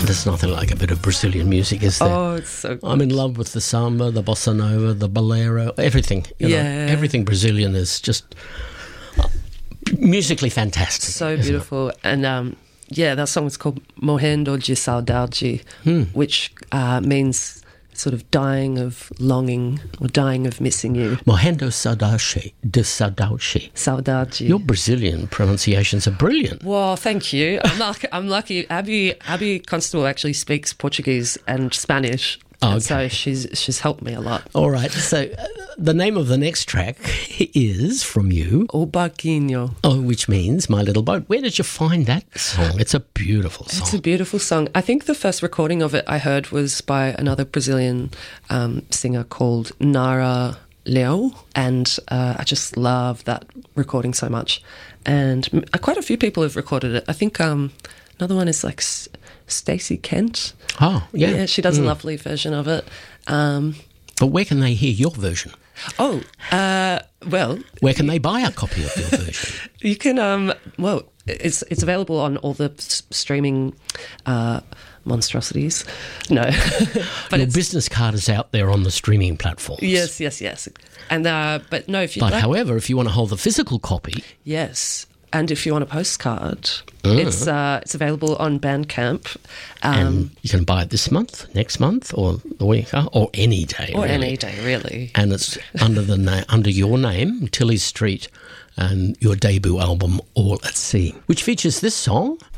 There's nothing like a bit of Brazilian music, is there? Oh, it's so good. I'm in love with the samba, the bossa nova, the bolero, everything. You know, everything Brazilian is just musically fantastic. So beautiful. And that song is called Morrendo de Saudade, which means sort of dying of longing or dying of missing you. Morrendo de Saudade. Saudade. Your Brazilian pronunciations are brilliant. Well, thank you. I'm lucky. Abby Constable actually speaks Portuguese and Spanish. Oh, okay. So she's helped me a lot. All right. So the name of the next track is from you. O Barquinho. Oh, which means My Little Boat. Where did you find that song? It's a beautiful song. It's a beautiful song. I think the first recording of it I heard was by another Brazilian singer called Nara Leão, and I just love that recording so much. And quite a few people have recorded it. I think another one is like Stacey Kent. Oh, yeah. Yeah, she does a lovely version of it. But where can they hear your version? Oh, well... Where can they buy a copy of your version? You can, it's available on all the streaming monstrosities. No. But your business card is out there on the streaming platforms. Yes. And, but no, if you... however, if you want to hold the physical copy... Yes. And if you want a postcard, it's available on Bandcamp. And you can buy it this month, next month, or the week, or any day. Or really. any day, really. And it's under your name, Tilly Street, and your debut album, All at Sea, which features this song,